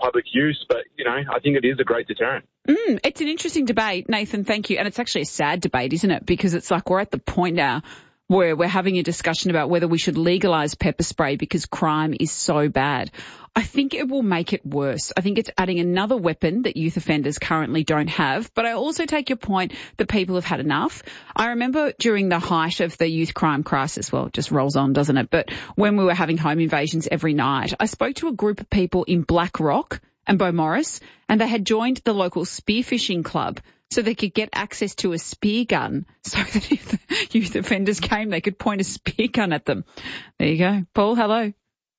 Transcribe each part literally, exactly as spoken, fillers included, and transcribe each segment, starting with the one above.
public use, but, you know, I think it is a great deterrent. Mm, it's an interesting debate, Nathan, thank you. And it's actually a sad debate, isn't it? Because it's like we're at the point now where we're having a discussion about whether we should legalise pepper spray because crime is so bad. I think it will make it worse. I think it's adding another weapon that youth offenders currently don't have. But I also take your point that people have had enough. I remember during the height of the youth crime crisis, well, it just rolls on, doesn't it? But when we were having home invasions every night, I spoke to a group of people in Black Rock and Beaumaris, and they had joined the local spearfishing club so they could get access to a spear gun so that if the youth offenders came, they could point a spear gun at them. There you go. Paul, hello.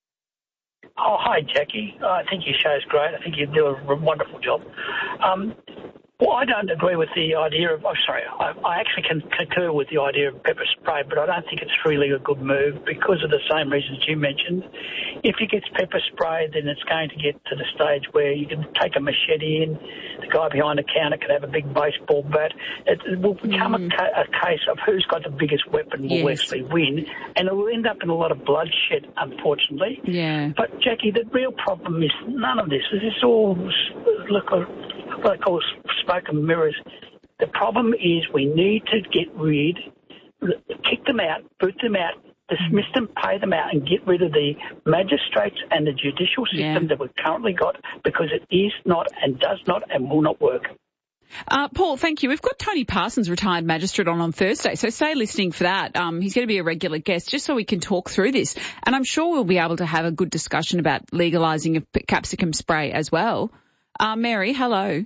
Oh, hi, Jackie. Uh, I think your show's great. I think you do a wonderful job. Um, well, I don't agree with the idea of, oh, sorry, I, I actually can concur with the idea of pepper spray, but I don't think it's really a good move because of the same reasons you mentioned. If it gets pepper sprayed, then it's going to get to the stage where you can take a machete in, the guy behind the counter can have a big baseball bat. It, it will become mm. a, ca- a case of who's got the biggest weapon will yes. actually win, and it will end up in a lot of bloodshed, unfortunately. Yeah. But, Jackie, the real problem is none of this. This is all, look, what I call smoke and mirrors. The problem is we need to get rid, kick them out, boot them out, dismiss them, pay them out, and get rid of the magistrates and the judicial system yeah. that we've currently got, because it is not and does not and will not work. Uh, Paul, thank you. We've got Tony Parsons, retired magistrate, on on Thursday, so stay listening for that. Um, he's going to be a regular guest just so we can talk through this. And I'm sure we'll be able to have a good discussion about legalising of capsicum spray as well. Uh, Mary, hello.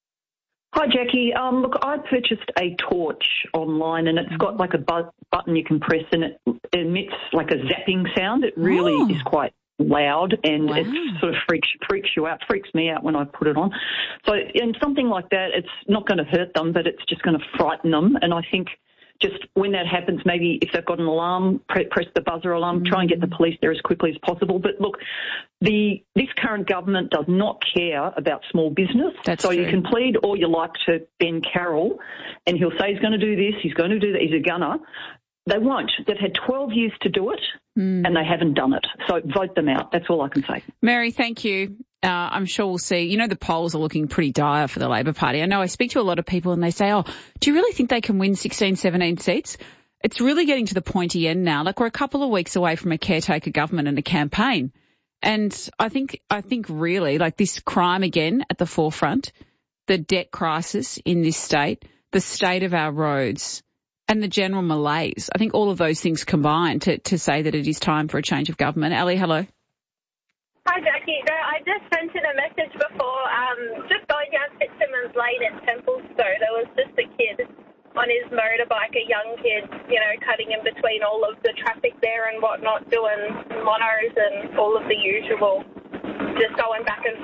Hi, Jackie. Um, look, I purchased a torch online, and it's got like a bu- button you can press, and it emits like a zapping sound. It really oh. is quite loud, and wow. it sort of freaks freaks you out, freaks me out when I put it on. So, and something like that, it's not going to hurt them, but it's just going to frighten them. And I think just when that happens, maybe if they've got an alarm, pre- press the buzzer alarm, mm. try and get the police there as quickly as possible. But look, the this current government does not care about small business. That's so true. you can plead all you like to Ben Carroll, and he'll say he's going to do this, he's going to do that, he's a gunner. They won't. They've had twelve years to do it, mm. and they haven't done it. So vote them out. That's all I can say. Mary, thank you. Uh, I'm sure we'll see. You know, the polls are looking pretty dire for the Labor Party. I know I speak to a lot of people and they say, oh, do you really think they can win sixteen, seventeen seats? It's really getting to the pointy end now. Like, we're a couple of weeks away from a caretaker government and a campaign. And I think, I think really, like, this crime again at the forefront, the debt crisis in this state, the state of our roads, and the general malaise. I think all of those things combine to, to say that it is time for a change of government. Ali, hello. Hi, Jackie. No, I just sent in a message before, um, just going down Fitzsimmons Lane in Templestowe. There was just a kid on his motorbike, a young kid, you know, cutting in between all of the traffic there and whatnot, doing monos and all of the usual, just going back and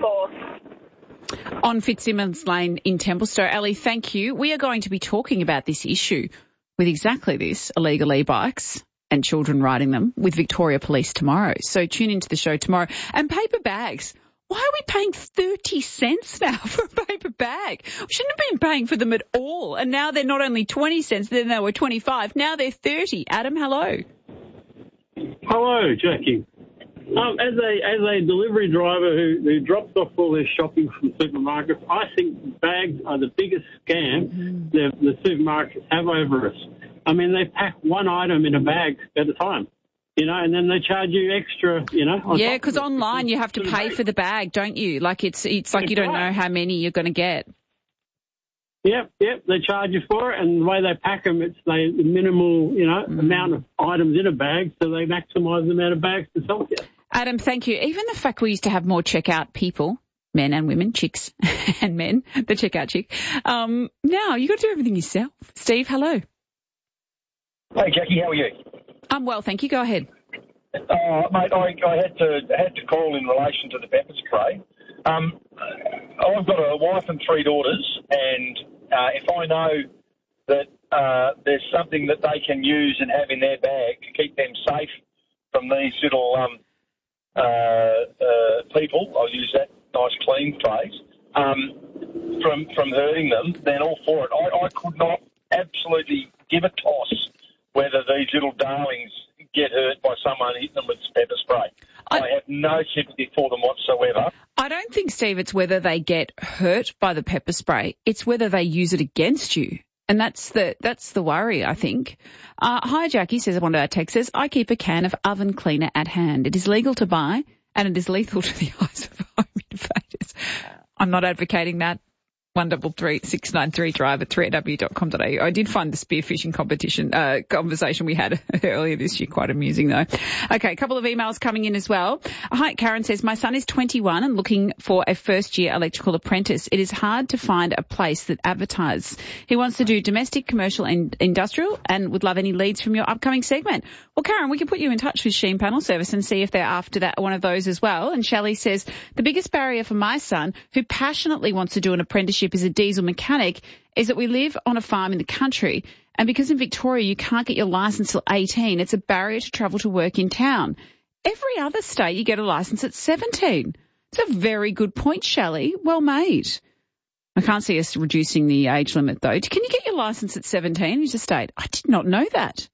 forth. On Fitzsimmons Lane in Templestowe. Ali, thank you. We are going to be talking about this issue with exactly this, illegal e-bikes and children riding them, with Victoria Police tomorrow. So tune into the show tomorrow. And paper bags. Why are we paying thirty cents now for a paper bag? We shouldn't have been paying for them at all. And now they're not only twenty cents, then they were twenty-five. Now they're thirty. Adam, hello. Hello, Jackie. Um, as a as a delivery driver who, who drops off all their shopping from supermarkets, I think bags are the biggest scam mm-hmm. the, the supermarkets have over us. I mean, they pack one item in a bag at a time, you know, and then they charge you extra, you know. Yeah, because online you have to pay for the bag, don't you? Like it's it's like you don't know how many you're going to get. Yep, yep, they charge you for it, and the way they pack them, it's they, the minimal, you know, mm. amount of items in a bag, so they maximise the amount of bags to sell you. Adam, thank you. Even the fact we used to have more checkout people, men and women, chicks and men, the checkout chick, um, now you got to do everything yourself. Steve, hello. Hey, Jackie, how are you? I'm well, thank you. Go ahead. Uh, mate, I, I had to had to call in relation to the pepper spray. Um, I've got a wife and three daughters, and uh, if I know that uh, there's something that they can use and have in their bag to keep them safe from these little um, uh, uh, people, I'll use that nice clean phrase, um, from from hurting them, then all for it. I, I could not absolutely give a toss whether these little darlings get hurt by someone hitting them with pepper spray. I, I have no sympathy for them whatsoever. I don't think, Steve, it's whether they get hurt by the pepper spray. It's whether they use it against you. And that's the that's the worry, I think. Uh, hi, Jackie, says one of our texts, says, I keep a can of oven cleaner at hand. It is legal to buy and it is lethal to the eyes of home invaders. I'm not advocating that. One double three six nine three drive at three a w dot com dot a u. I did find the spearfishing competition uh, conversation we had earlier this year quite amusing, though. Okay, a couple of emails coming in as well. Hi, Karen says, my son is twenty-one and looking for a first-year electrical apprentice. It is hard to find a place that advertises. He wants to do domestic, commercial and industrial and would love any leads from your upcoming segment. Well, Karen, we can put you in touch with Sheen Panel Service and see if they're after that one of those as well. And Shelley says, the biggest barrier for my son, who passionately wants to do an apprenticeship as a diesel mechanic, is that we live on a farm in the country, and because in Victoria you can't get your licence till eighteen, it's a barrier to travel to work in town. Every other state you get a licence at seventeen. It's a very good point, Shelley. Well made. I can't see us reducing the age limit, though. Can you get your licence at seventeen in your state? I did not know that.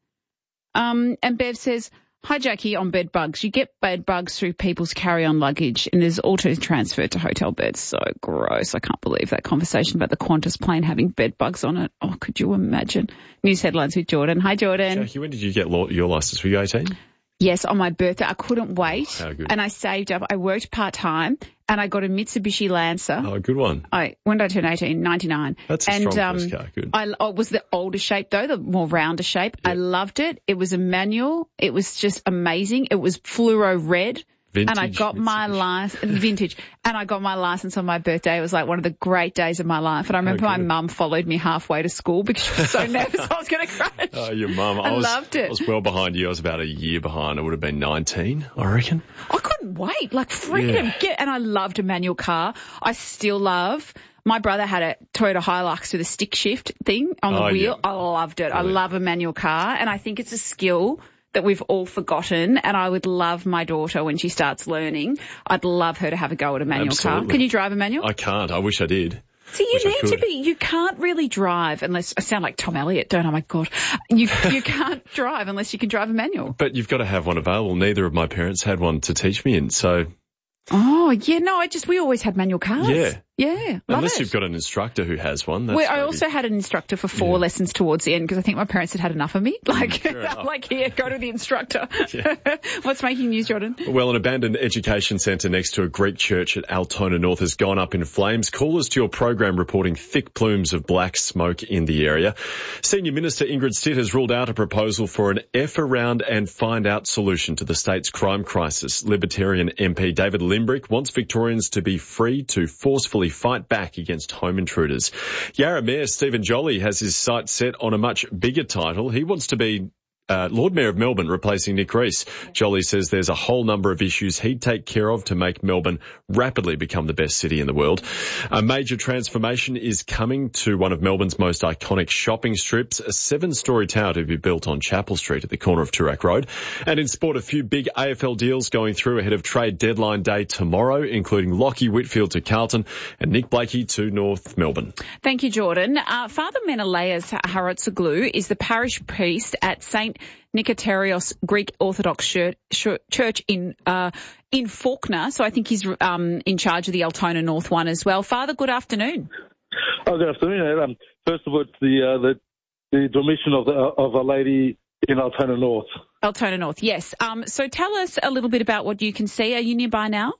Um, and Bev says, hi, Jackie, on bed bugs. You get bed bugs through people's carry-on luggage and is auto-transferred to hotel beds. So gross. I can't believe that conversation about the Qantas plane having bed bugs on it. Oh, could you imagine? News headlines with Jordan. Hi, Jordan. Jackie, when did you get your licence? Were you eighteen? Yes, on my birthday. I couldn't wait. Oh, how good. And I saved up. I worked part-time and I got a Mitsubishi Lancer. Oh, good one. I, when did I turn eighteen? ninety-nine. That's a and, strong um, first car. Good. I, oh, it was the older shape, though, the more rounder shape. Yeah. I loved it. It was a manual. It was just amazing. It was fluoro red. Vintage, and I got my license, vintage, and I got my license on my birthday. It was like one of the great days of my life. And I remember oh, my mum followed me halfway to school because she was so nervous I was going to crash. Oh, your mum. I, I was, loved it. I was well behind you. I was about a year behind. I would have been nineteen, I reckon. I couldn't wait. Like freedom. Yeah. Get, and I loved a manual car. I still love. My brother had a Toyota Hilux with a stick shift thing on the oh, wheel. Yeah. I loved it. Brilliant. I love a manual car, and I think it's a skill that we've all forgotten, and I would love my daughter when she starts learning. I'd love her to have a go at a manual Absolutely. car. Can you drive a manual? I can't. I wish I did. See, you Wish I need to could. be. You can't really drive unless I sound like Tom Elliott, don't I? My God, you you can't drive unless you can drive a manual. But you've got to have one available. Neither of my parents had one to teach me in, so Oh yeah, no, I just we always had manual cars. Yeah. Yeah, love unless it. you've got an instructor who has one. That's Well, I maybe- also had an instructor for four Yeah. lessons towards the end because I think my parents had had enough of me. Like, fair enough. like here, go to the instructor. Yeah. What's making news, Jordan? Well, an abandoned education centre next to a Greek church at Altona North has gone up in flames. Callers to your program reporting thick plumes of black smoke in the area. Senior Minister Ingrid Stitt has ruled out a proposal for an F around and find out solution to the state's crime crisis. Libertarian M P David Limbrick wants Victorians to be free to forcefully fight back against home intruders. Yarra Mayor Stephen Jolly has his sights set on a much bigger title. He wants to be Uh, Lord Mayor of Melbourne replacing Nick Rees. Jolly says there's a whole number of issues he'd take care of to make Melbourne rapidly become the best city in the world. A major transformation is coming to one of Melbourne's most iconic shopping strips, a seven-storey tower to be built on Chapel Street at the corner of Toorak Road. And in sport, a few big A F L deals going through ahead of trade deadline day tomorrow, including Lockie Whitfield to Carlton and Nick Blakey to North Melbourne. Thank you, Jordan. Uh, Father Menelaus Harotzoglu is the parish priest at Saint Nicotarios Greek Orthodox Church in uh, in Faulkner. So I think he's um, in charge of the Altona North one as well. Father, good afternoon. Oh, good afternoon. Um, first of all, it's the, uh, the the Domitian of the, of a lady in Altona North. Altona North, yes. Um, so tell us a little bit about what you can see. Are you nearby now?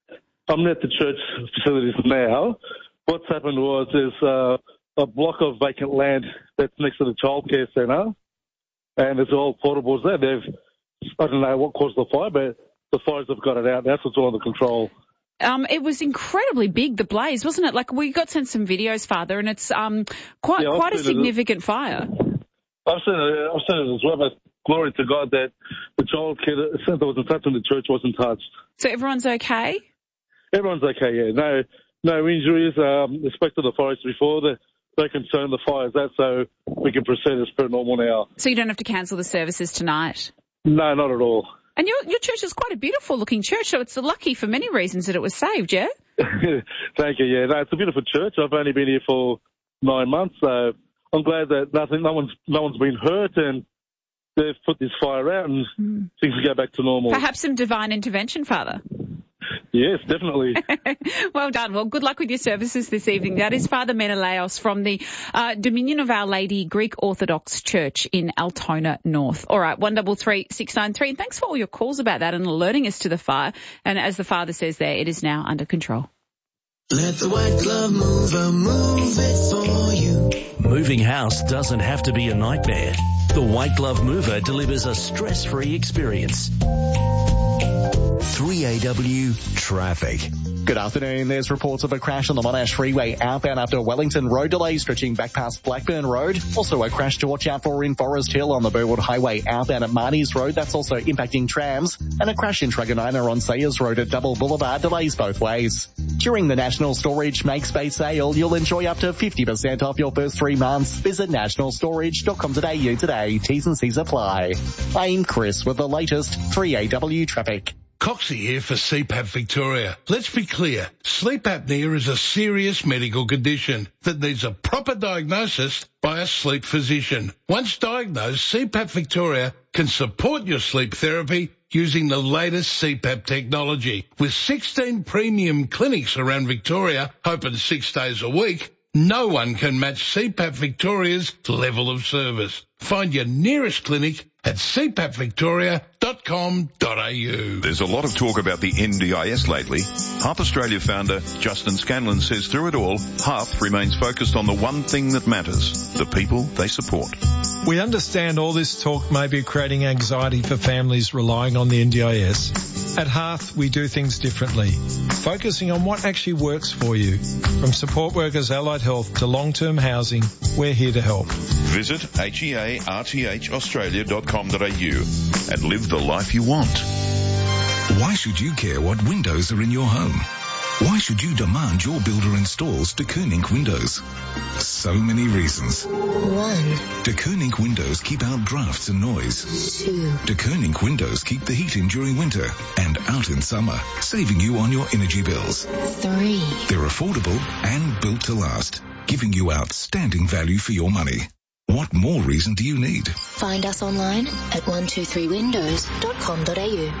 I'm at the church facilities now. What's happened was there's uh, a block of vacant land that's next to the childcare centre. And there's all portables there. They've, I don't know what caused the fire, but the fires have got it out. That's what's all under control. Um, it was incredibly big, the blaze, wasn't it? Like we got sent some videos, Father, and it's um quite Yeah, quite a I've seen it. significant fire. I've seen it, I've seen it as well, but glory to God that the childcare centre wasn't touched and the church wasn't touched. So everyone's okay? Everyone's okay, yeah. No, no injuries. Um, spoke to the forest before. They're, they're concerned the fire's that, so we can proceed as per normal now. So you don't have to cancel the services tonight? No, not at all. And your your church is quite a beautiful looking church, so it's lucky for many reasons that it was saved, yeah? Thank you, yeah. No, it's a beautiful church. I've only been here for nine months, so I'm glad that nothing, no one's, no one's been hurt, and they've put this fire out and mm. things will go back to normal. Perhaps some divine intervention, Father. Yes, definitely. Well done. Well, good luck with your services this evening. That is Father Menelaos from the uh, Dominion of Our Lady Greek Orthodox Church in Altona North. All right, one double three six nine three. Thanks for all your calls about that and alerting us to the fire. And as the Father says there, it is now under control. Let the White Glove Mover move it for you. Moving house doesn't have to be a nightmare. The White Glove Mover delivers a stress-free experience. three A W Traffic. Good afternoon. There's reports of a crash on the Monash Freeway outbound after Wellington Road delay stretching back past Blackburn Road. Also a crash to watch out for in Forest Hill on the Burwood Highway outbound at Marnie's Road. That's also impacting trams. And a crash in Truganina on Sayers Road at Double Boulevard delays both ways. During the National Storage Make Space sale, you'll enjoy up to fifty percent off your first three months. Visit national storage dot com dot a u today. T's and C's apply. I'm Chris with the latest three A W Traffic. Coxie here for C PAP Victoria. Let's be clear, sleep apnea is a serious medical condition that needs a proper diagnosis by a sleep physician. Once diagnosed, C PAP Victoria can support your sleep therapy using the latest C PAP technology. With sixteen premium clinics around Victoria, open six days a week, no one can match C PAP Victoria's level of service. Find your nearest clinic at c pap victoria dot com dot a u. There's a lot of talk about the N D I S lately. Harp Australia founder Justin Scanlon says through it all, Harp remains focused on the one thing that matters, the people they support. We understand all this talk may be creating anxiety for families relying on the N D I S. At Hearth, we do things differently, focusing on what actually works for you. From support workers, allied health to long-term housing, we're here to help. Visit H E A R T H australia dot com dot a u and live the life you want. Why should you care what windows are in your home? Why should you demand your builder installs De Koning windows? So many reasons. One. De Koning windows keep out drafts and noise. Two. De Koning windows keep the heat in during winter and out in summer, saving you on your energy bills. Three. They're affordable and built to last, giving you outstanding value for your money. What more reason do you need? Find us online at one two three windows dot com dot a u.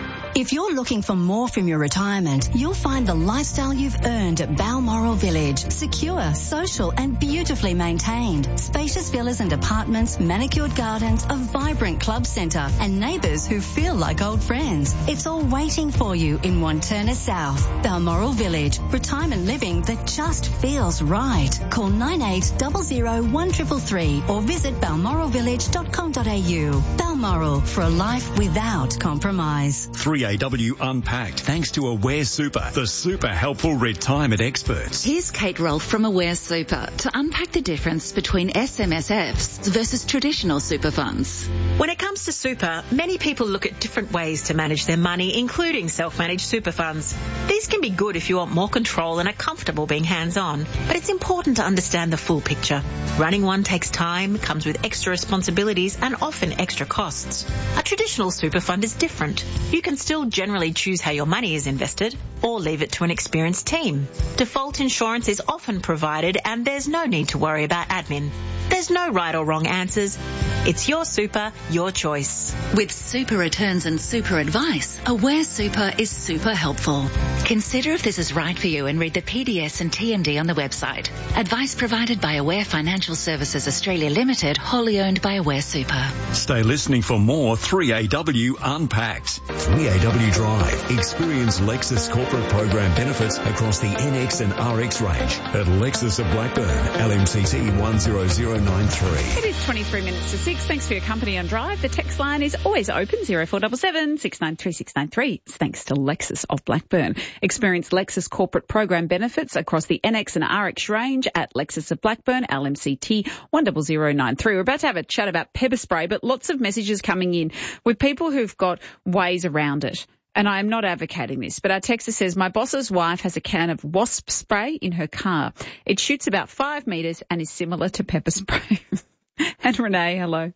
If you're looking for more from your retirement, you'll find the lifestyle you've earned at Balmoral Village. Secure, social and beautifully maintained. Spacious villas and apartments, manicured gardens, a vibrant club centre and neighbours who feel like old friends. It's all waiting for you in Wantirna South. Balmoral Village. Retirement living that just feels right. Call nine eight zero zero one three three three or visit balmoral village dot com dot a u. Balmoral, for a life without compromise. three A W Unpacked, thanks to Aware Super, the super helpful retirement experts. Here's Kate Rolfe from Aware Super to unpack the difference between S M S Fs versus traditional super funds. When it comes to super, many people look at different ways to manage their money, including self-managed super funds. These can be good if you want more control and are comfortable being hands-on, but it's important to understand the full picture. Running one takes time, comes with extra responsibilities and often extra costs. A traditional super fund is different. You can still generally choose how your money is invested or leave it to an experienced team. Default insurance is often provided and there's no need to worry about admin. There's no right or wrong answers. It's your super, your choice. With super returns and super advice, Aware Super is super helpful. Consider if this is right for you and read the P D S and T M D on the website. Advice provided by Aware Financial Services Australia Limited, wholly owned by Aware Super. Stay listening for more three A W Unpacked. three A W Drive. Experience Lexus corporate program benefits across the N X and R X range at Lexus of Blackburn, L M C T one zero zero nine three. It is twenty-three minutes to six. Thanks for your company on Drive. The text line is always open, zero four seven seven, six nine three, six nine three. It's thanks to Lexus of Blackburn. Experience Lexus corporate program benefits across the N X and R X range at Lexus of Blackburn, L M C T one zero zero nine three. We're about to have a chat about pepper spray, but lots of messages coming in with people who've got ways around it. And I am not advocating this, but our texter says, my boss's wife has a can of wasp spray in her car. It shoots about five metres and is similar to pepper spray. And Renee, hello.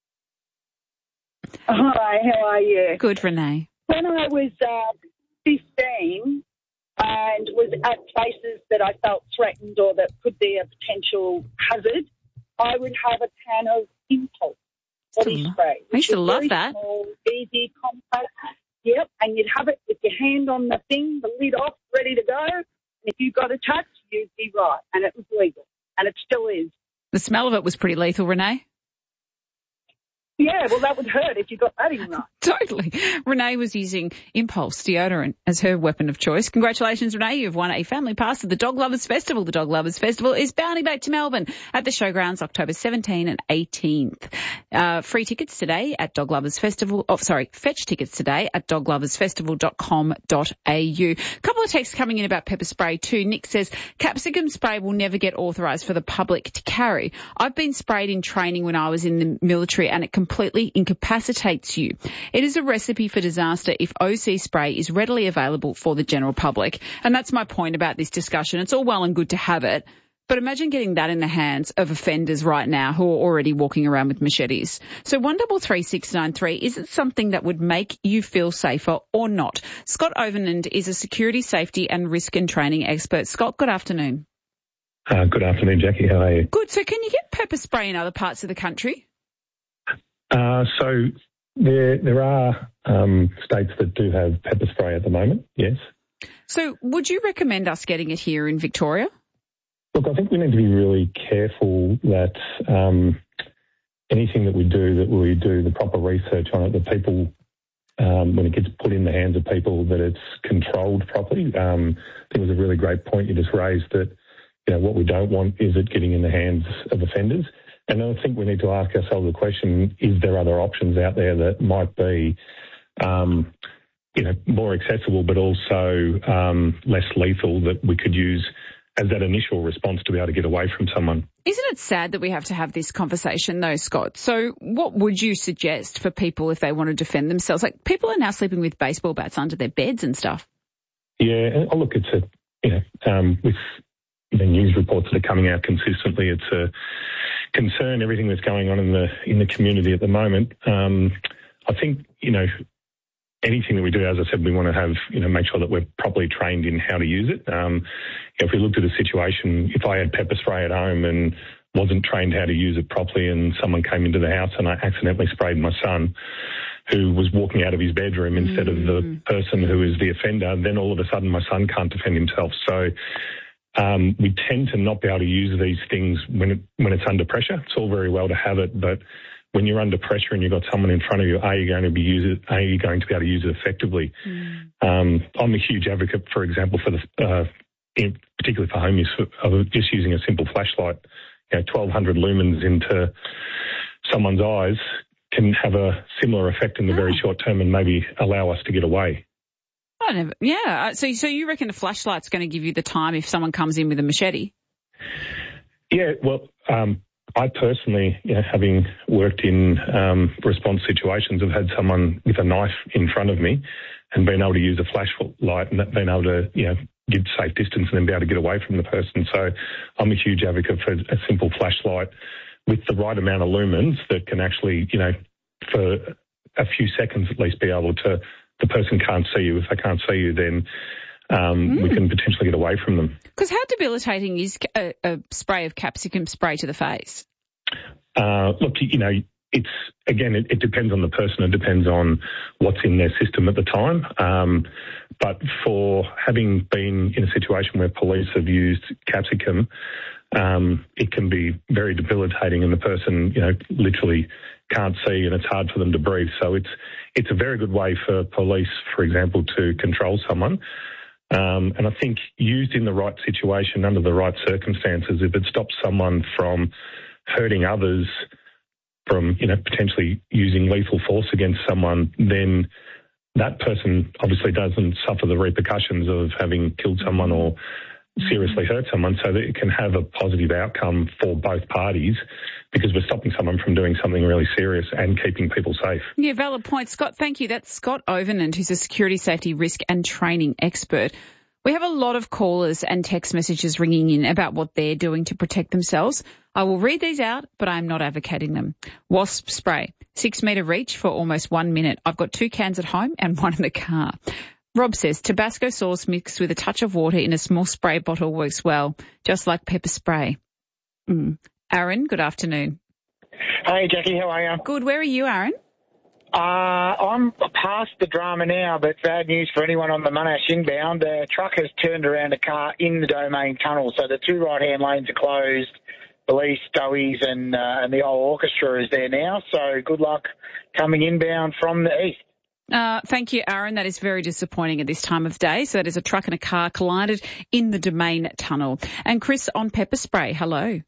Hi, how are you? Good, Renee. When I was uh, fifteen and was at places that I felt threatened or that could be a potential hazard, I would have a can of Impulse body spray. I used to love very that. Small, easy, compact. Yep, and you'd have it with your hand on the thing, the lid off, ready to go. And if you got a touch, you'd be right. And it was legal. And it still is. The smell of it was pretty lethal, Renee. Yeah, well, that would hurt if you got that in right. Totally. Renee was using Impulse deodorant as her weapon of choice. Congratulations, Renee. You've won a family pass to the Dog Lovers Festival. The Dog Lovers Festival is bounding back to Melbourne at the Showgrounds October seventeenth and eighteenth. Uh, free tickets today at Dog Lovers Festival. Oh, sorry, fetch tickets today at dog lovers festival dot com dot a u. A couple of texts coming in about pepper spray too. Nick says, capsicum spray will never get authorised for the public to carry. I've been sprayed in training when I was in the military and it completely incapacitates you. It is a recipe for disaster if O C spray is readily available for the general public. And that's my point about this discussion. It's all well and good to have it, but imagine getting that in the hands of offenders right now who are already walking around with machetes. So one double three six nine three, is it something that would make you feel safer or not? Scott Overland is a security, safety and risk and training expert. Scott, good afternoon. Uh, good afternoon, Jackie. How are you? Good. So can you get pepper spray in other parts of the country? Uh, so there there are um, states that do have pepper spray at the moment, yes. So would you recommend us getting it here in Victoria? Look, I think we need to be really careful that um, anything that we do, that we do the proper research on it, that people, um, when it gets put in the hands of people, that it's controlled properly. Um, I think it was a really great point you just raised that, you know, what we don't want is it getting in the hands of offenders. And I think we need to ask ourselves the question, is there other options out there that might be, um, you know, more accessible but also um, less lethal that we could use as that initial response to be able to get away from someone? Isn't it sad that we have to have this conversation though, Scott? So what would you suggest for people if they want to defend themselves? Like, people are now sleeping with baseball bats under their beds and stuff. Yeah, oh, look, it's a, you know, um, with the news reports that are coming out consistently, it's a concern, everything that's going on in the in the community at the moment. Um, I think, you know, anything that we do, as I said, we want to have, you know, make sure that we're properly trained in how to use it. Um, if we looked at a situation, if I had pepper spray at home and wasn't trained how to use it properly and someone came into the house and I accidentally sprayed my son, who was walking out of his bedroom instead mm. of the person who is the offender, then all of a sudden my son can't defend himself. So Um, we tend to not be able to use these things when it, when it's under pressure. It's all very well to have it, but when you're under pressure and you've got someone in front of you, are you going to be use it? Are you going to be able to use it effectively? Mm. Um, I'm a huge advocate, for example, for the uh, in, particularly for home use, of just using a simple flashlight. You know, twelve hundred lumens into someone's eyes can have a similar effect in the oh. very short term and maybe allow us to get away. I never, yeah. So, so you reckon a flashlight's going to give you the time if someone comes in with a machete? Yeah, well, um, I personally, you know, having worked in um, response situations, have had someone with a knife in front of me and been able to use a flashlight and been able to, you know, give safe distance and then be able to get away from the person. So I'm a huge advocate for a simple flashlight with the right amount of lumens that can actually, you know, for a few seconds at least be able to, the person can't see you. If they can't see you, then um, mm. we can potentially get away from them. Because how debilitating is a, a spray of capsicum spray to the face? Uh, look, you know, it's, again, it, it depends on the person. It depends on what's in their system at the time. Um, but for having been in a situation where police have used capsicum, um, it can be very debilitating and the person, you know, literally can't see and it's hard for them to breathe. So it's it's a very good way for police, for example, to control someone. Um, and I think used in the right situation, under the right circumstances, if it stops someone from hurting others, from, you know, potentially using lethal force against someone, then that person obviously doesn't suffer the repercussions of having killed someone or seriously hurt someone, so that it can have a positive outcome for both parties because we're stopping someone from doing something really serious and keeping people safe. Yeah, valid point. Scott, thank you. That's Scott Overland, who's a security, safety, risk and training expert. We have a lot of callers and text messages ringing in about what they're doing to protect themselves. I will read these out, but I'm not advocating them. Wasp spray, six metre reach for almost one minute. I've got two cans at home and one in the car. Rob says Tabasco sauce mixed with a touch of water in a small spray bottle works well, just like pepper spray. Mm. Aaron, good afternoon. Hey, Jackie, how are you? Good. Where are you, Aaron? Uh, I'm past the drama now, but bad news for anyone on the Monash inbound. The truck has turned around a car in the Domain tunnel, so the two right-hand lanes are closed. Police, Stowies and, uh, and the old orchestra is there now, so good luck coming inbound from the east. Uh, thank you, Aaron. That is very disappointing at this time of day. So that is a truck and a car collided in the Domain tunnel. And Chris on pepper spray, hello.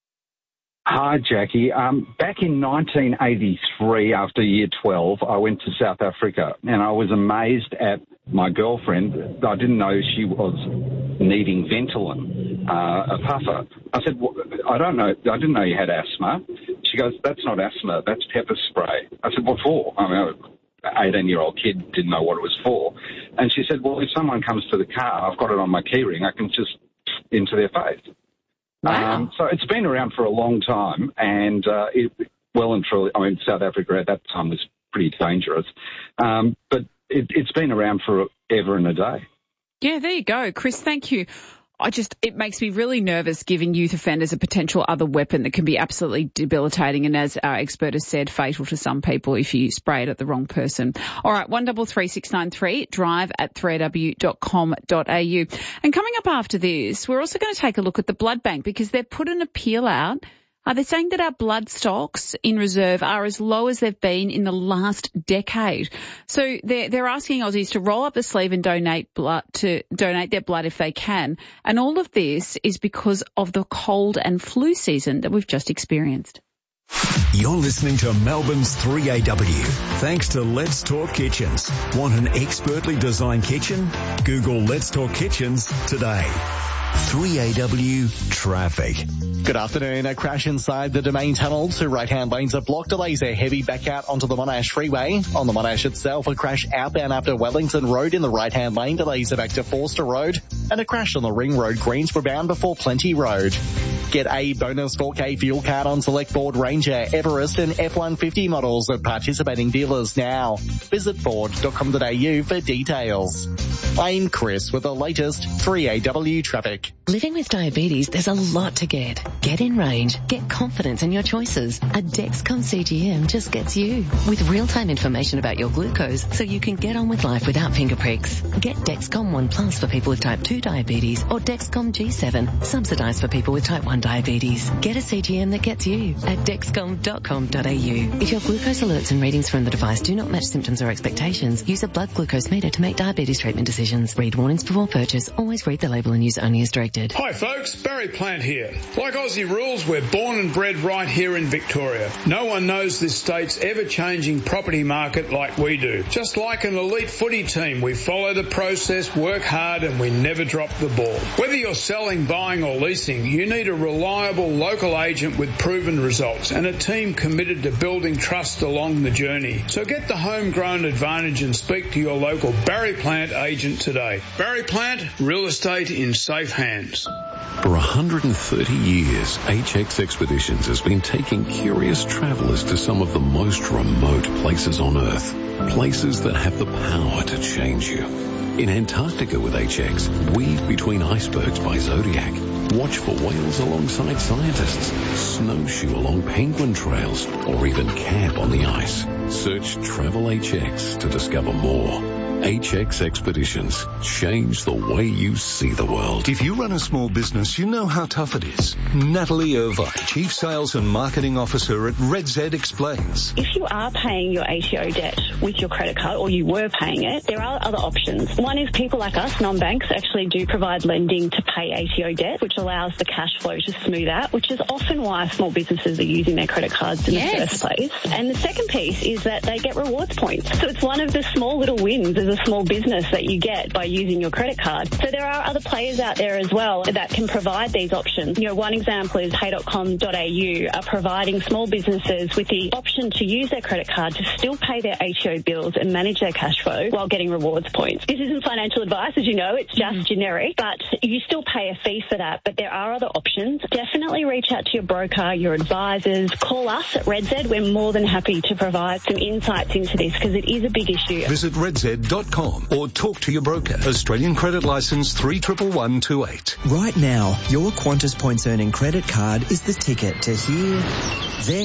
Hi, Jackie. Um, back in nineteen eighty-three, after year twelve, I went to South Africa and I was amazed at my girlfriend. I didn't know she was needing Ventolin, uh, a puffer. I said, well, I don't know. I didn't know you had asthma. She goes, that's not asthma, that's pepper spray. I said, what for? I mean, an eighteen-year-old kid didn't know what it was for. And she said, well, if someone comes to the car, I've got it on my keyring, I can just into their face. Wow. Um, so it's been around for a long time, and uh, it, well and truly, I mean, South Africa at that time was pretty dangerous, um, but it, it's been around for ever and a day. Yeah, there you go. Chris, thank you. I just, it makes me really nervous giving youth offenders a potential other weapon that can be absolutely debilitating and, as our expert has said, fatal to some people if you spray it at the wrong person. All right, one double three six nine three, drive at three a w dot com dot a u. And coming up after this, we're also going to take a look at the blood bank because they've put an appeal out. Uh, they're saying that our blood stocks in reserve are as low as they've been in the last decade. So they're, they're asking Aussies to roll up the sleeve and donate blood, to donate their blood if they can. And all of this is because of the cold and flu season that we've just experienced. You're listening to Melbourne's three A W. Thanks to Let's Talk Kitchens. Want an expertly designed kitchen? Google Let's Talk Kitchens today. three A W traffic. Good afternoon. A crash inside the Domain tunnel. Two right-hand lanes are blocked. Delays are heavy back out onto the Monash Freeway. On the Monash itself, a crash outbound after Wellington Road in the right-hand lane. Delays are back to Forster Road. And a crash on the Ring Road, Greensboro bound before Plenty Road. Get a bonus four K fuel card on select Ford Ranger, Everest and F one fifty models at participating dealers now. Visit ford dot com dot a u for details. I'm Chris with the latest three A W traffic. Living with diabetes, there's a lot to get. Get in range. Get confidence in your choices. A Dexcom C G M just gets you. With real-time information about your glucose so you can get on with life without finger pricks. Get Dexcom One Plus for people with type two diabetes or Dexcom G seven, subsidised for people with type one diabetes. Get a C G M that gets you at dexcom dot com dot a u. If your glucose alerts and readings from the device do not match symptoms or expectations, use a blood glucose meter to make diabetes treatment decisions. Read warnings before purchase. Always read the label and use only as directed. Hi folks, Barry Plant here. Like Aussie rules, we're born and bred right here in Victoria. No one knows this state's ever-changing property market like we do. Just like an elite footy team, we follow the process, work hard and we never drop the ball. Whether you're selling, buying or leasing, you need a reliable local agent with proven results and a team committed to building trust along the journey. So get the homegrown advantage and speak to your local Barry Plant agent today. Barry Plant, real estate in safe hands. For one hundred thirty years, H X Expeditions has been taking curious travellers to some of the most remote places on Earth. Places that have the power to change you. In Antarctica with H X, weave between icebergs by Zodiac. Watch for whales alongside scientists. Snowshoe along penguin trails. Or even camp on the ice. Search Travel H X to discover more. H X Expeditions. Change the way you see the world. If you run a small business, you know how tough it is. Natalie Irvine, Chief Sales and Marketing Officer at RedZ, explains. If you are paying your A T O debt with your credit card, or you were paying it, there are other options. One is people like us, non-banks, actually do provide lending to pay A T O debt, which allows the cash flow to smooth out, which is often why small businesses are using their credit cards in yes. the first place. And the second piece is that they get rewards points. So it's one of the small little wins as a small business that you get by using your credit card. So there are other players out there as well that can provide these options. You know, one example is pay dot com dot a u are providing small businesses with the option to use their credit card to still pay their A T O bills and manage their cash flow while getting rewards points. This isn't financial advice, as you know, it's just mm-hmm. generic, but you still pay a fee for that. But there are other options. Definitely reach out to your broker, your advisors, call us at RedZ. We're more than happy to provide some insights into this because it is a big issue. Visit redz dot com or talk to your broker. Australian Credit Licence three one one two eight. Right now, your Qantas points earning credit card is the ticket to here, there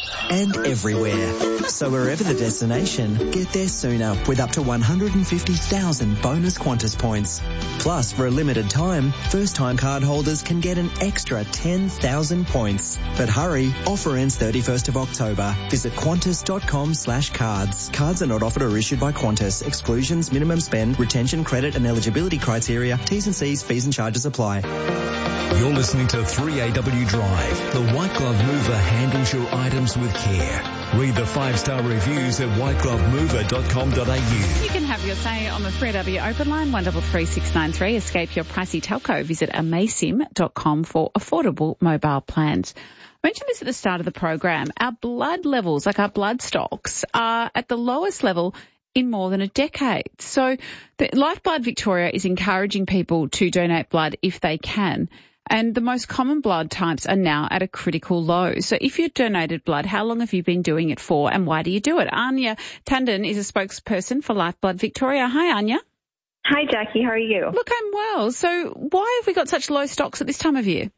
and everywhere. So wherever the destination, get there sooner with up to one hundred fifty thousand bonus Qantas points. Plus, for a limited time, first-time card holders can get an extra ten thousand points. But hurry, offer ends thirty-first of October. Visit qantas.com slash cards. Cards are not offered or issued by Qantas. Exclusions, minimum spend, retention, credit and eligibility criteria, T's and C's, fees and charges apply. You're listening to three A W Drive. The White Glove Mover handles your items with care. Read the five-star reviews at white glove mover dot com dot a u. You can have your say on the three A W open line, one three three six nine three. Escape your pricey telco. Visit amaysim dot com for affordable mobile plans. I mentioned this at the start of the program. Our blood levels, like our blood stocks, are at the lowest level in more than a decade. So the Lifeblood Victoria is encouraging people to donate blood if they can. And the most common blood types are now at a critical low. So if you donated blood, how long have you been doing it for and why do you do it? Anya Tandon is a spokesperson for Lifeblood Victoria. Hi, Anya. Hi, Jackie. How are you? Look, I'm well. So why have we got such low stocks at this time of year?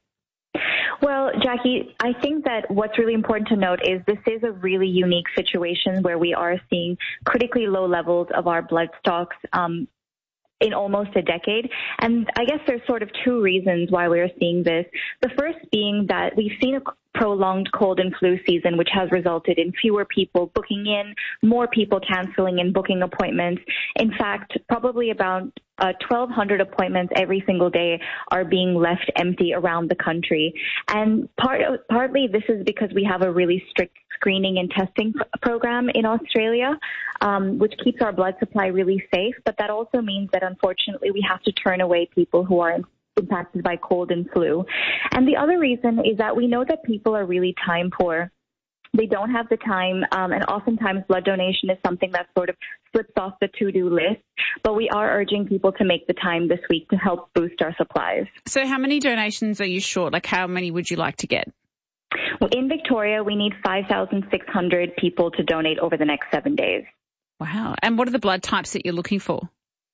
Well, Jackie, I think that what's really important to note is this is a really unique situation where we are seeing critically low levels of our blood stocks um, in almost a decade. And I guess there's sort of two reasons why we're seeing this. The first being that we've seen a prolonged cold and flu season, which has resulted in fewer people booking in, more people canceling and booking appointments. In fact, probably about uh, twelve hundred appointments every single day are being left empty around the country. And part, partly this is because we have a really strict screening and testing program in Australia, um, which keeps our blood supply really safe. But that also means that, unfortunately, we have to turn away people who are impacted by cold and flu. And the other reason is that we know that people are really time poor. They don't have the time, um, and oftentimes blood donation is something that sort of slips off the to-do list. But we are urging people to make the time this week to help boost our supplies. So how many donations are you short? Like, how many would you like to get? Well, in Victoria, we need five thousand six hundred people to donate over the next seven days. Wow. And what are the blood types that you're looking for?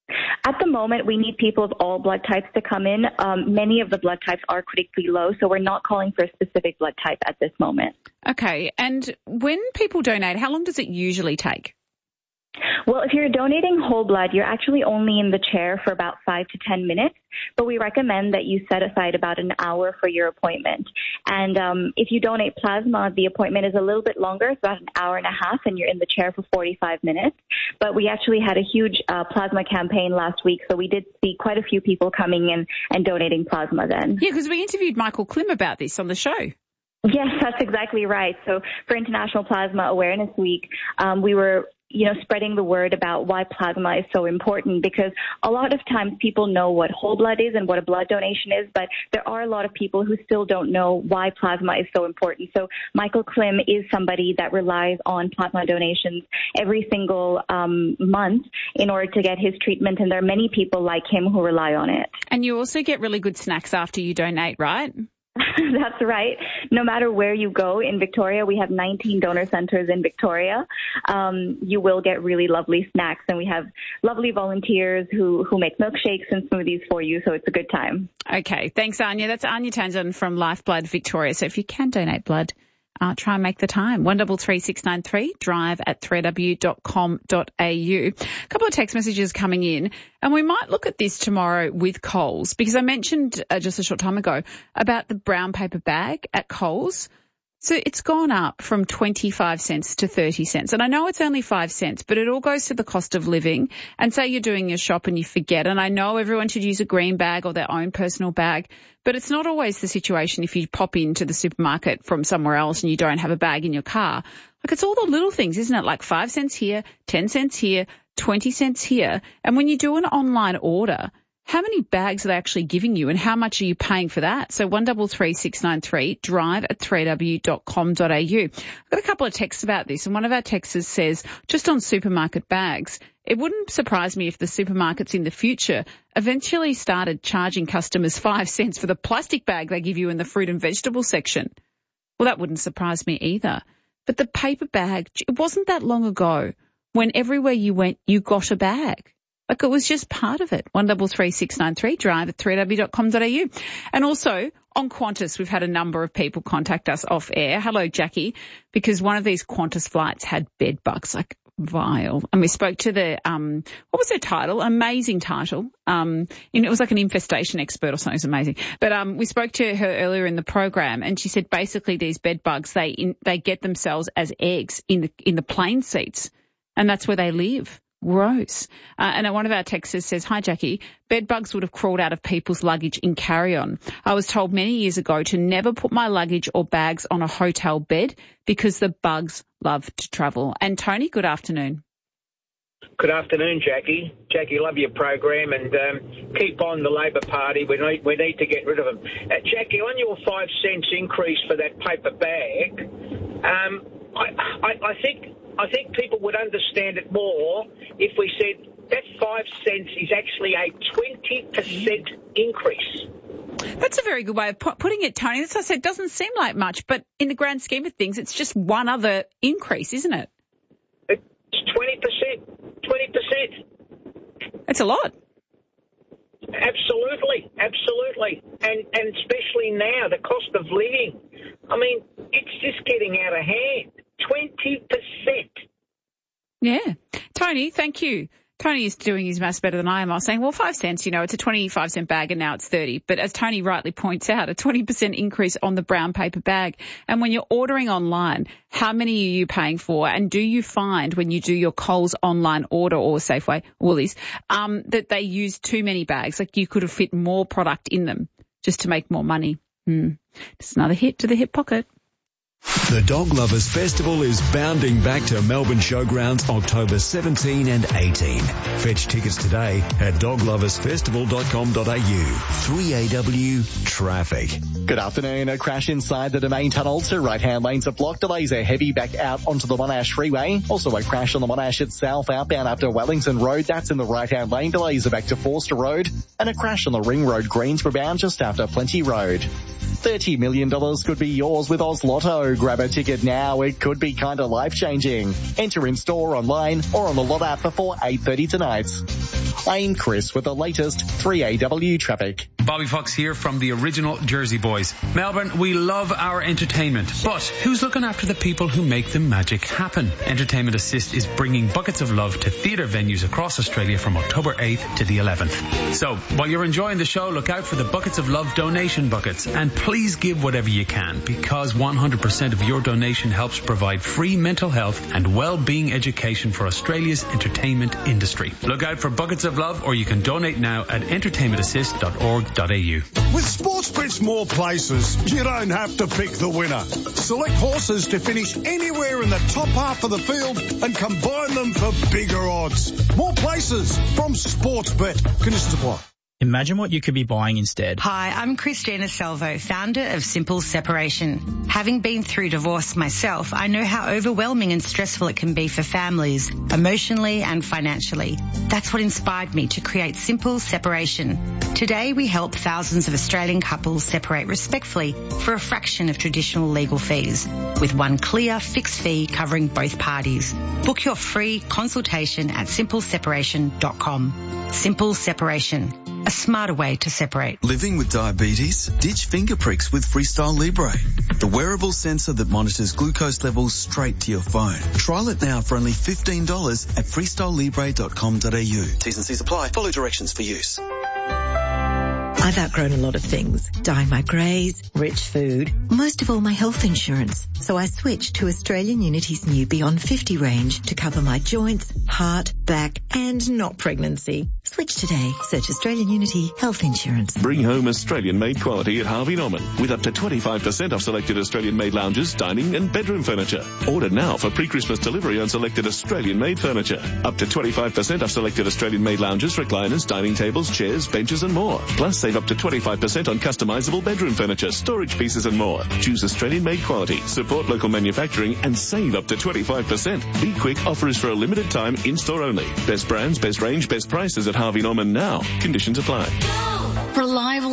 At the moment, we need people of all blood types to come in. Um, many of the blood types are critically low, so we're not calling for a specific blood type at this moment. Okay. And when people donate, how long does it usually take? Well, if you're donating whole blood, you're actually only in the chair for about five to ten minutes, but we recommend that you set aside about an hour for your appointment. And um, if you donate plasma, the appointment is a little bit longer. It's about an hour and a half, and you're in the chair for forty-five minutes. But we actually had a huge uh, plasma campaign last week, so we did see quite a few people coming in and donating plasma then. Yeah, because we interviewed Michael Klim about this on the show. Yes, that's exactly right. So for International Plasma Awareness Week, um, we were you know, spreading the word about why plasma is so important, because a lot of times people know what whole blood is and what a blood donation is, but there are a lot of people who still don't know why plasma is so important. So Michael Klim is somebody that relies on plasma donations every single um, month in order to get his treatment, and there are many people like him who rely on it. And you also get really good snacks after you donate, right? That's right. No matter where you go in Victoria, we have nineteen donor centers in Victoria. Um, you will get really lovely snacks, and we have lovely volunteers who, who make milkshakes and smoothies for you, so it's a good time. Okay. Thanks, Anya. That's Anya Tandon from Lifeblood Victoria. So if you can donate blood, Uh, try and make the time. one three three six nine three, drive at three a w dot com dot a u. A couple of text messages coming in, and we might look at this tomorrow with Coles, because I mentioned uh, just a short time ago about the brown paper bag at Coles. So it's gone up from twenty-five cents to thirty cents. And I know it's only five cents, but it all goes to the cost of living. And say you're doing your shop and you forget, and I know everyone should use a green bag or their own personal bag, but it's not always the situation if you pop into the supermarket from somewhere else and you don't have a bag in your car. Like, it's all the little things, isn't it? Like five cents here, ten cents here, twenty cents here. And when you do an online order, how many bags are they actually giving you, and how much are you paying for that? So one three three six nine three, drive at three a w dot com dot a u. I've got a couple of texts about this, and one of our texters says, just on supermarket bags, it wouldn't surprise me if the supermarkets in the future eventually started charging customers five cents for the plastic bag they give you in the fruit and vegetable section. Well, that wouldn't surprise me either. But the paper bag, it wasn't that long ago when everywhere you went, you got a bag. Like it was just part of it. one double three six nine three, drive at three a w dot com dot a u. And also on Qantas, we've had a number of people contact us off air. Hello, Jackie, because one of these Qantas flights had bed bugs, like vile. And we spoke to the, um, what was her title? Amazing title. Um, and it was like an infestation expert or something. It was amazing. But, um, we spoke to her earlier in the program and she said basically these bed bugs, they, in, they get themselves as eggs in the, in the plane seats and that's where they live. Gross. Uh, and one of our texters says, hi, Jackie, bed bugs would have crawled out of people's luggage in carry-on. I was told many years ago to never put my luggage or bags on a hotel bed because the bugs love to travel. And Tony, good afternoon. Good afternoon, Jackie. Jackie, love your program and um, keep on the Labor Party. We need, we need to get rid of them. Uh, Jackie, on your five cents increase for that paper bag, um, I, I, I think... I think people would understand it more if we said that five cents is actually a twenty percent increase. That's a very good way of pu- putting it, Tony. As I said, it doesn't seem like much, but in the grand scheme of things, it's just one other increase, isn't it? It's twenty percent. twenty percent. That's a lot. Absolutely. Absolutely. And, and especially now, the cost of living. I mean, it's just getting out of hand. twenty percent. Yeah. Tony, thank you. Tony is doing his maths better than I am. I was saying, well, five cents, you know, it's a twenty-five cent bag and now it's thirty. But as Tony rightly points out, a twenty percent increase on the brown paper bag. And when you're ordering online, how many are you paying for? And do you find when you do your Coles online order or Safeway, Woolies, um, that they use too many bags? Like you could have fit more product in them just to make more money. Hmm. Just another hit to the hip pocket. The Dog Lovers Festival is bounding back to Melbourne Showgrounds October seventeenth and eighteenth. Fetch tickets today at dog lovers festival dot com dot a u. three A W Traffic. Good afternoon. A crash inside the Domain Tunnel. Two right-hand lanes are blocked. Delays are heavy back out onto the Monash Freeway. Also a crash on the Monash itself outbound up to Wellington Road. That's in the right-hand lane. Delays are back to Forster Road. And a crash on the Ring Road Greensboro bound just after Plenty Road. thirty million dollars could be yours with Oz Lotto. Grab a ticket now. It could be kind of life-changing. Enter in store, online, or on the Lot app before eight thirty tonight. I'm Chris with the latest three A W traffic. Bobby Fox here from the original Jersey Boys. Melbourne, we love our entertainment, but who's looking after the people who make the magic happen? Entertainment Assist is bringing buckets of love to theatre venues across Australia from October eighth to the eleventh. So, while you're enjoying the show, look out for the Buckets of Love donation buckets, and please give whatever you can, because one hundred percent of your donation helps provide free mental health and well-being education for Australia's entertainment industry. Look out for Buckets of Love, or you can donate now at entertainment assist dot org dot a u. With Sportsbet's more places, you don't have to pick the winner. Select horses to finish anywhere in the top half of the field and combine them for bigger odds. More places from Sportsbet. Conditions apply. Imagine what you could be buying instead. Hi, I'm Christina Salvo, founder of Simple Separation. Having been through divorce myself, I know how overwhelming and stressful it can be for families, emotionally and financially. That's what inspired me to create Simple Separation. Today, we help thousands of Australian couples separate respectfully for a fraction of traditional legal fees, with one clear, fixed fee covering both parties. Book your free consultation at simple separation dot com. Simple Separation. A smarter way to separate. Living with diabetes? Ditch finger pricks with Freestyle Libre, the wearable sensor that monitors glucose levels straight to your phone. Trial it now for only fifteen dollars at freestyle libre dot com dot a u. T's and C's apply. Follow directions for use. I've outgrown a lot of things. Dyeing my greys, rich food, most of all my health insurance. So I switched to Australian Unity's new Beyond fifty range to cover my joints, heart, back and not pregnancy. Switch today. Search Australian Unity Health Insurance. Bring home Australian-made quality at Harvey Norman with up to twenty-five percent off selected Australian-made lounges, dining and bedroom furniture. Order now for pre-Christmas delivery on selected Australian-made furniture. Up to twenty-five percent off selected Australian-made lounges, recliners, dining tables, chairs, benches and more. Plus save up to twenty-five percent on customizable bedroom furniture, storage pieces and more. Choose Australian-made quality, support local manufacturing and save up to twenty-five percent. Be quick, offer is for a limited time, in-store only. Best brands, best range, best prices at Harvey Norman now. Conditions apply. Reliable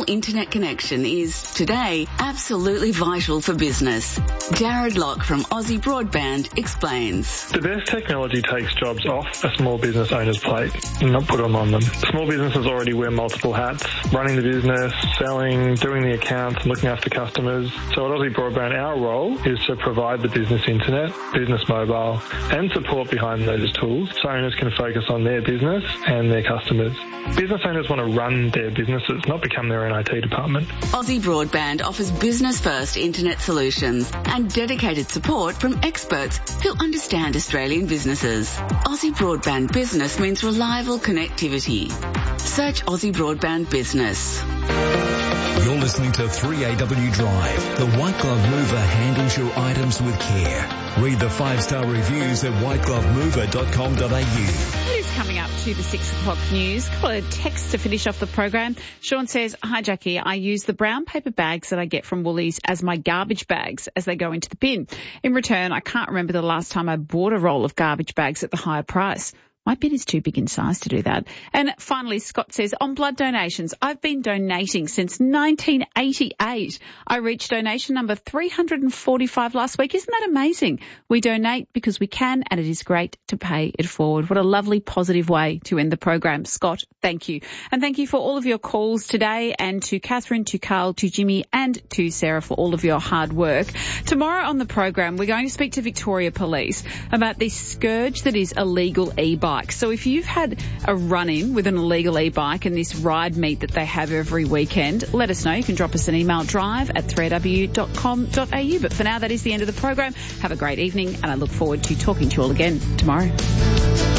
reliable internet connection is, today, absolutely vital for business. Jared Locke from Aussie Broadband explains. The best technology takes jobs off a small business owner's plate and not put them on them. Small businesses already wear multiple hats, running the business, selling, doing the accounts, and looking after customers. So at Aussie Broadband, our role is to provide the business internet, business mobile, and support behind those tools so owners can focus on their business and their customers. Business owners want to run their businesses, not become their own I T department. Aussie Broadband offers business-first internet solutions and dedicated support from experts who understand Australian businesses. Aussie Broadband Business means reliable connectivity. Search Aussie Broadband Business. You're listening to three A W Drive. The White Glove Mover handles your items with care. Read the five-star reviews at white glove mover dot com dot a u. It is coming up to the six o'clock news. A couple of texts to finish off the program. Sean says, hi Jackie, I use the brown paper bags that I get from Woolies as my garbage bags as they go into the bin. In return, I can't remember the last time I bought a roll of garbage bags at the higher price. My bin is too big in size to do that. And finally, Scott says, on blood donations, I've been donating since nineteen eighty-eight. I reached donation number three hundred forty-five last week. Isn't that amazing? We donate because we can, and it is great to pay it forward. What a lovely, positive way to end the program. Scott, thank you. And thank you for all of your calls today, and to Catherine, to Carl, to Jimmy, and to Sarah for all of your hard work. Tomorrow on the program, we're going to speak to Victoria Police about this scourge that is illegal e-bike. So if you've had a run-in with an illegal e-bike and this ride meet that they have every weekend, let us know. You can drop us an email, drive at three a w dot com dot a u. But for now, that is the end of the program. Have a great evening, and I look forward to talking to you all again tomorrow.